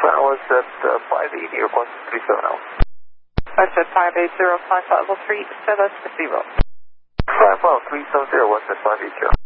I was at 580, request 370. I said 580, 550, 370. 55370, what's at 580?